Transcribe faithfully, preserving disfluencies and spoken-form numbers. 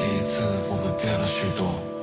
第一次我们变了许多。